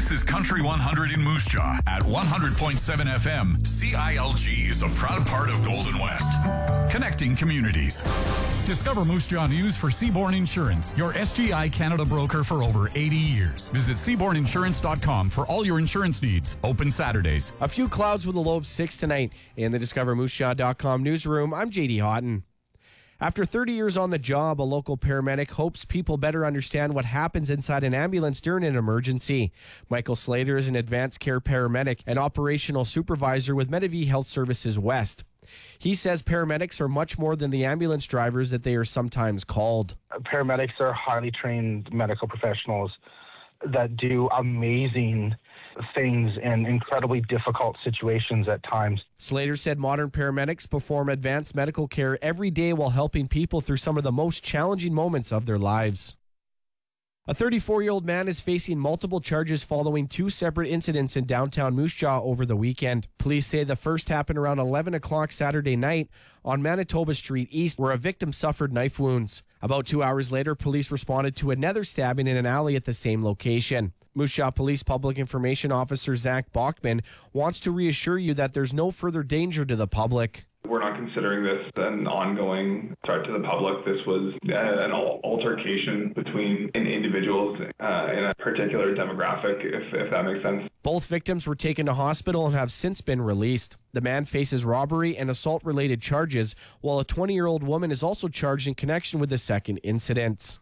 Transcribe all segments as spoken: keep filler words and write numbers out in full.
This is Country one hundred in Moose Jaw at one hundred point seven F M. C I L G is a proud part of Golden West, connecting communities. Discover Moose Jaw news for Seaborn Insurance, your S G I Canada broker for over eighty years. Visit seaborn insurance dot com for all your insurance needs. Open Saturdays. A few clouds with a low of six tonight in the discover moose jaw dot com newsroom. I'm J D Houghton. After thirty years on the job, a local paramedic hopes people better understand what happens inside an ambulance during an emergency. Michael Slater is an advanced care paramedic and operational supervisor with Medivie Health Services West. He says paramedics are much more than the ambulance drivers that they are sometimes called. Paramedics are highly trained medical professionals that do amazing things in incredibly difficult situations at times. Slater said modern paramedics perform advanced medical care every day while helping people through some of the most challenging moments of their lives. A thirty-four-year-old man is facing multiple charges following two separate incidents in downtown Moose Jaw over the weekend. Police say the first happened around eleven o'clock Saturday night on Manitoba Street East, where a victim suffered knife wounds. About two hours later, police responded to another stabbing in an alley at the same location. Moose Jaw Police Public Information Officer Zach Bachman wants to reassure you that there's no further danger to the public. We're not considering this an ongoing threat to the public. This was an altercation between individuals uh, in a particular demographic, if, if that makes sense. Both victims were taken to hospital and have since been released. The man faces robbery and assault-related charges, while a twenty-year-old woman is also charged in connection with the second incident.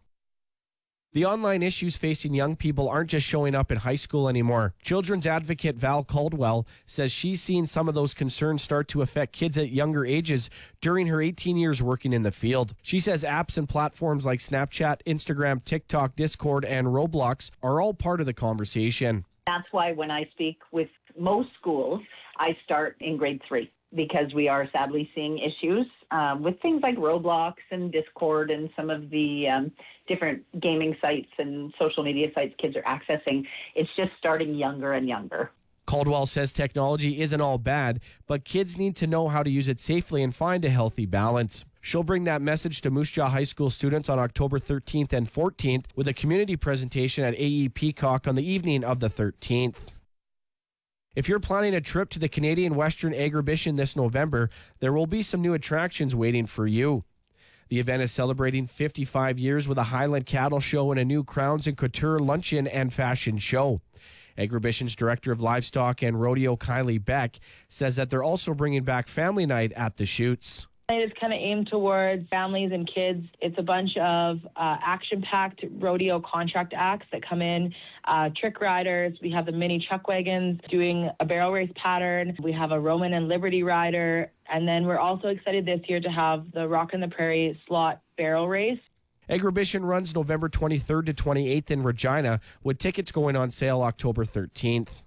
The online issues facing young people aren't just showing up in high school anymore. Children's advocate Val Caldwell says she's seen some of those concerns start to affect kids at younger ages during her eighteen years working in the field. She says apps and platforms like Snapchat, Instagram, TikTok, Discord, and Roblox are all part of the conversation. That's why when I speak with most schools, I start in grade three, because we are sadly seeing issues um, with things like Roblox and Discord and some of the um, different gaming sites and social media sites kids are accessing. It's just starting younger and younger. Caldwell says technology isn't all bad, but kids need to know how to use it safely and find a healthy balance. She'll bring that message to Moose Jaw High School students on October thirteenth and fourteenth with a community presentation at A E Peacock on the evening of the thirteenth. If you're planning a trip to the Canadian Western Agribition this November, there will be some new attractions waiting for you. The event is celebrating fifty-five years with a Highland cattle show and a new Crowns and Couture luncheon and fashion show. Agribition's Director of Livestock and Rodeo, Kylie Beck, says that they're also bringing back family night at the chutes. It's kind of aimed towards families and kids. It's a bunch of uh, action-packed rodeo contract acts that come in, uh, trick riders. We have the mini chuck wagons doing a barrel race pattern. We have a Roman and Liberty rider. And then we're also excited this year to have the Rock in the Prairie slot barrel race. Agribition runs November twenty-third to twenty-eighth in Regina, with tickets going on sale October thirteenth.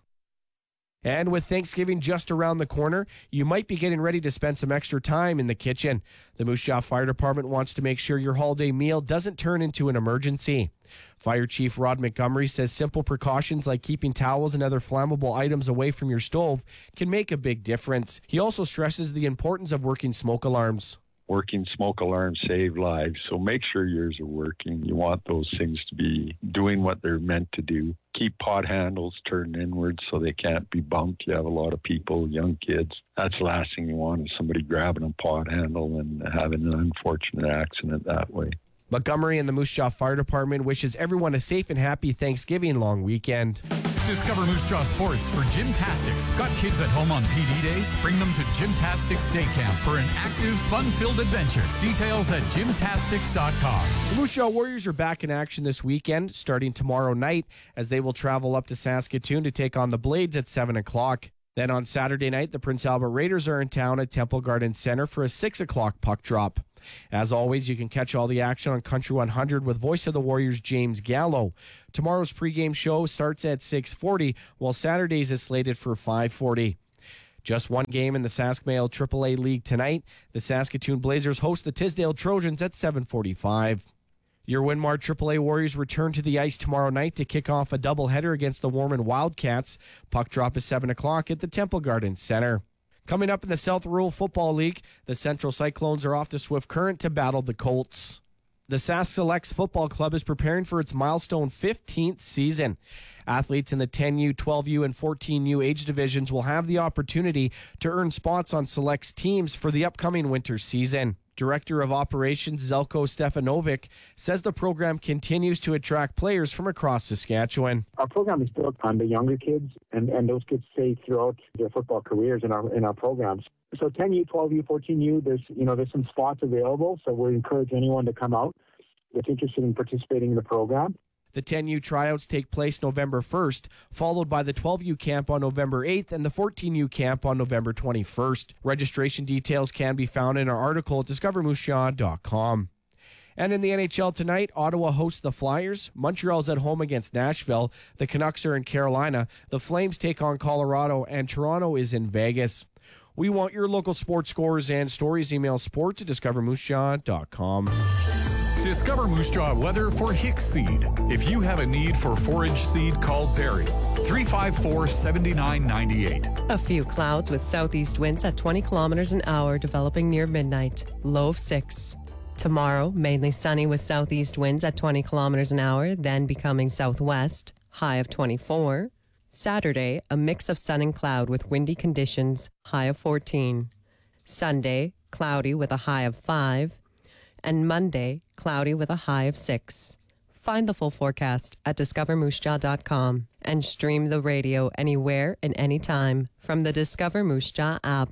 And with Thanksgiving just around the corner, you might be getting ready to spend some extra time in the kitchen. The Moose Jaw Fire Department wants to make sure your holiday meal doesn't turn into an emergency. Fire Chief Rod Montgomery says simple precautions like keeping towels and other flammable items away from your stove can make a big difference. He also stresses the importance of working smoke alarms. Working smoke alarms save lives, so make sure yours are working. You want those things to be doing what they're meant to do. Keep pot handles turned inwards so they can't be bumped. You have a lot of people, young kids. That's the last thing you want is somebody grabbing a pot handle and having an unfortunate accident that way. Montgomery and the Moose Jaw Fire Department wishes everyone a safe and happy Thanksgiving long weekend. Discover Moose Jaw Sports for Gymtastics. Got kids at home on P D days? Bring them to Gymtastics Day Camp for an active, fun-filled adventure. Details at gymtastics dot com. The Moose Jaw Warriors are back in action this weekend, starting tomorrow night, as they will travel up to Saskatoon to take on the Blades at seven o'clock. Then on Saturday night, the Prince Albert Raiders are in town at Temple Garden Center for a six o'clock puck drop. As always, you can catch all the action on Country one hundred with voice of the Warriors James Gallo. Tomorrow's pregame show starts at six forty, while Saturday's is slated for five forty. Just one game in the Sask Mail triple A League tonight. The Saskatoon Blazers host the Tisdale Trojans at seven forty-five. Your Winmar triple A Warriors return to the ice tomorrow night to kick off a doubleheader against the Warman Wildcats. Puck drop is seven o'clock at the Temple Garden Center. Coming up in the South Rural Football League, the Central Cyclones are off to Swift Current to battle the Colts. The Sask Selects Football Club is preparing for its milestone fifteenth season. Athletes in the ten U, twelve U, and fourteen U age divisions will have the opportunity to earn spots on Select's teams for the upcoming winter season. Director of Operations Zelko Stefanovic says the program continues to attract players from across Saskatchewan. Our program is built on the younger kids, and, and those kids stay throughout their football careers in our in our programs. So ten U, twelve U, fourteen U, there's you know there's some spots available. So we encourage anyone to come out that's interested in participating in the program. The ten U tryouts take place November first, followed by the twelve U camp on November eighth and the fourteen U camp on November twenty-first. Registration details can be found in our article at discover moose jaw dot com. And in the N H L tonight, Ottawa hosts the Flyers. Montreal's at home against Nashville. The Canucks are in Carolina. The Flames take on Colorado, and Toronto is in Vegas. We want your local sports scores and stories. Email sports at discover moose jaw dot com. Discover Moose Jaw weather for Hicks Seed. If you have a need for forage seed, call Barry. three five four, seven nine nine eight. A few clouds with southeast winds at twenty kilometers an hour developing near midnight. Low of six. Tomorrow, mainly sunny with southeast winds at twenty kilometers an hour, then becoming southwest. High of twenty-four. Saturday, a mix of sun and cloud with windy conditions. High of fourteen. Sunday, cloudy with a high of five. And Monday, cloudy with a high of six. Find the full forecast at discover moose jaw dot com and stream the radio anywhere and anytime from the Discover Moose Jaw app.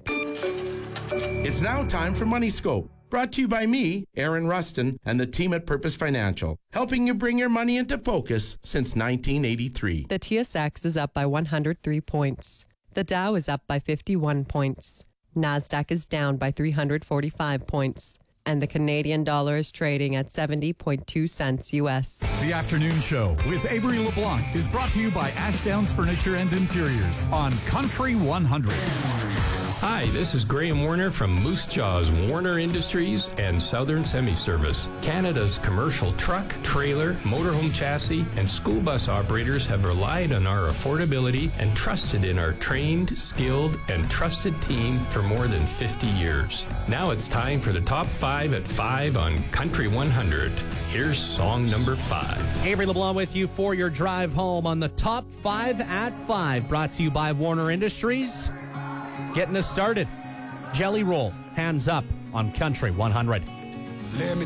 It's now time for Money Scope, brought to you by me, Aaron Rustin, and the team at Purpose Financial, helping you bring your money into focus since nineteen eighty-three. The T S X is up by one hundred three points. The Dow is up by fifty-one points. NASDAQ is down by three hundred forty-five points. And the Canadian dollar is trading at seventy point two cents U S. The Afternoon Show with Avery LeBlanc is brought to you by Ashdowns Furniture and Interiors on Country one hundred. Hi, this is Graham Warner from Moose Jaw's Warner Industries and Southern Semi-Service. Canada's commercial truck, trailer, motorhome chassis, and school bus operators have relied on our affordability and trusted in our trained, skilled, and trusted team for more than fifty years. Now it's time for the top five at five on Country one hundred. Here's song number five. Avery LeBlanc with you for your drive home on the top five at five, brought to you by Warner Industries. Getting us started, Jelly Roll, Hands Up on Country one hundred. Let me